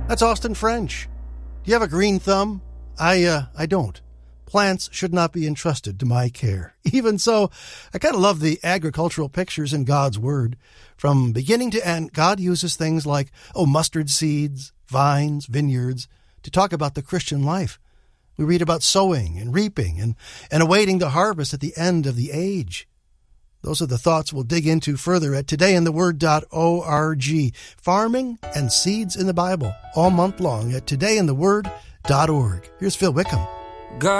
That's Austin French. Do you have a green thumb? I don't. Plants should not be entrusted to my care. Even so, I kind of love the agricultural pictures in God's Word. From beginning to end, God uses things like, mustard seeds, vines, vineyards, to talk about the Christian life. We read about sowing and reaping and awaiting the harvest at the end of the age. Those are the thoughts we'll dig into further at todayintheword.org. Farming and seeds in the Bible, all month long at todayintheword.org. Here's Phil Wickham. God